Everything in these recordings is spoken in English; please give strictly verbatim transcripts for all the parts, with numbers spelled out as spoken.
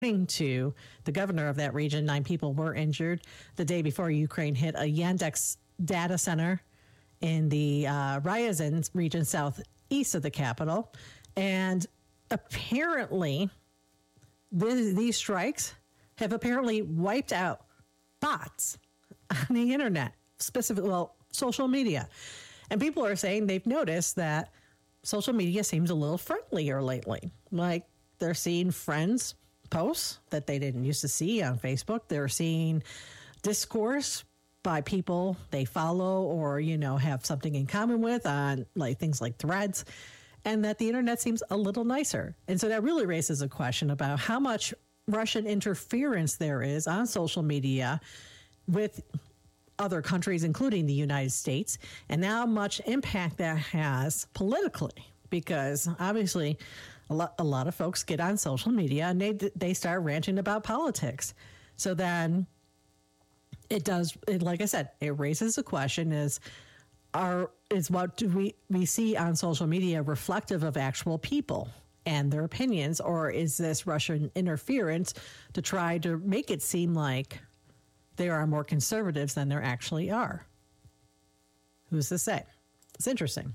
to the governor of that region, nine people were injured the day before Ukraine hit a Yandex data center in the uh, Ryazan region southeast of the capital. And apparently, th- these strikes have apparently wiped out bots on the internet, specifically, well, social media. And people are saying they've noticed that social media seems a little friendlier lately. Like they're seeing friends posts that they didn't used to see on Facebook. They're seeing discourse by people they follow or, you know, have something in common with on like things like Threads, and that the internet seems a little nicer. And so that really raises a question about how much Russian interference there is on social media with other countries, including the United States, and how much impact that has politically. Because obviously, a lot, a lot of folks get on social media and they they start ranting about politics. So then it does, it, like I said, it raises the question: is are is what do we we see on social media reflective of actual people and their opinions, or is this Russian interference to try to make it seem like there are more conservatives than there actually are? Who's to say? It's interesting.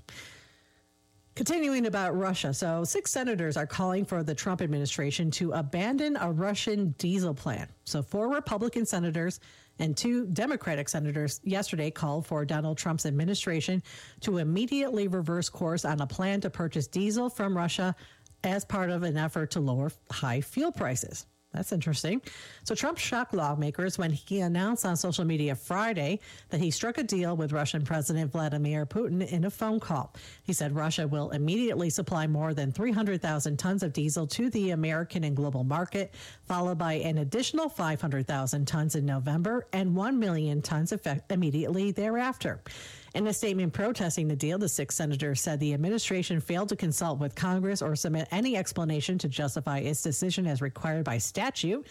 Continuing about Russia. So six senators are calling for the Trump administration to abandon a Russian diesel plant. So four Republican senators and two Democratic senators yesterday called for Donald Trump's administration to immediately reverse course on a plan to purchase diesel from Russia as part of an effort to lower high fuel prices. That's interesting. So Trump shocked lawmakers when he announced on social media Friday that he struck a deal with Russian President Vladimir Putin in a phone call. He said Russia will immediately supply more than three hundred thousand tons of diesel to the American and global market, followed by an additional five hundred thousand tons in November and one million tons effect immediately thereafter. In a statement protesting the deal, the six senators said the administration failed to consult with Congress or submit any explanation to justify its decision as required by statute.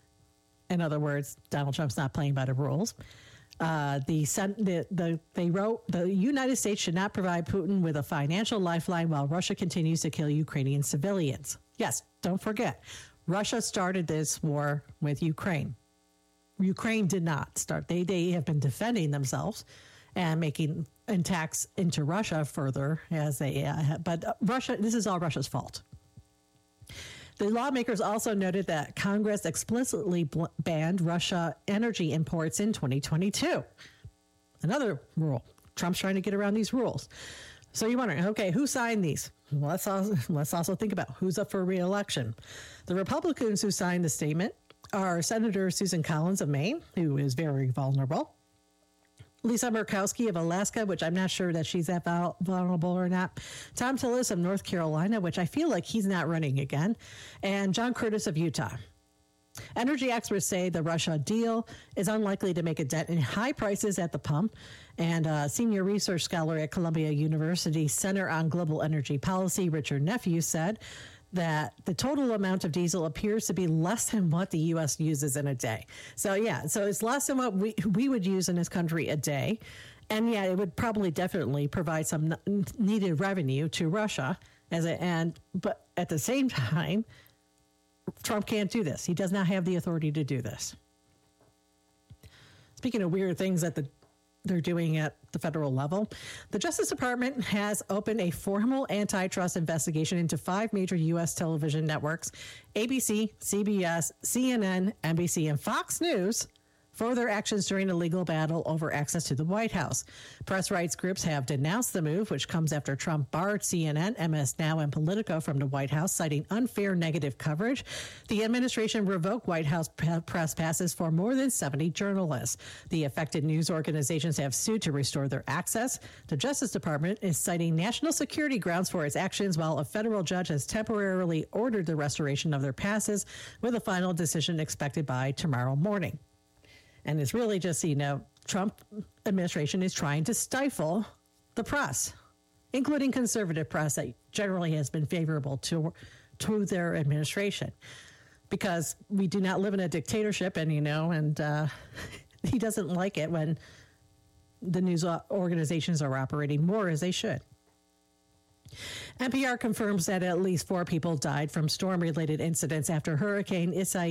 In other words, Donald Trump's not playing by the rules. Uh, the, the, the they wrote the United States should not provide Putin with a financial lifeline while Russia continues to kill Ukrainian civilians. Yes, don't forget, Russia started this war with Ukraine. Ukraine did not start. They they have been defending themselves and making attacks into Russia further as they, uh, but Russia, this is all Russia's fault. The lawmakers also noted that Congress explicitly bl- banned Russia energy imports in twenty twenty-two. Another rule. Trump's trying to get around these rules. So you're wondering, okay, who signed these? Well, let's also, let's also think about who's up for re-election. The Republicans who signed the statement are Senator Susan Collins of Maine, who is very vulnerable, Lisa Murkowski of Alaska, which I'm not sure that she's that vulnerable or not, Tom Tillis of North Carolina, which I feel like he's not running again, and John Curtis of Utah. Energy experts say the Russia deal is unlikely to make a dent in high prices at the pump. And a senior research scholar at Columbia University Center on Global Energy Policy, Richard Nephew, said that the total amount of diesel appears to be less than what the U S uses in a day. So, yeah, so it's less than what we, we would use in this country a day. And, yeah, it would probably definitely provide some needed revenue to Russia. as a, and But at the same time, Trump can't do this. He does not have the authority to do this. Speaking of weird things that the they're doing at the federal level, the Justice Department has opened a formal antitrust investigation into five major U S television networks, A B C, C B S, C N N, N B C, and Fox News, for their actions during a legal battle over access to the White House. Press rights groups have denounced the move, which comes after Trump barred C N N, M S Now, and Politico from the White House, citing unfair negative coverage. The administration revoked White House press passes for more than seventy journalists. The affected news organizations have sued to restore their access. The Justice Department is citing national security grounds for its actions, while a federal judge has temporarily ordered the restoration of their passes, with a final decision expected by tomorrow morning. And it's really just, you know, Trump administration is trying to stifle the press, including conservative press that generally has been favorable to, to their administration, because we do not live in a dictatorship, and, you know, and uh, he doesn't like it when the news organizations are operating more as they should. N P R confirms that at least four people died from storm-related incidents after Hurricane Isaias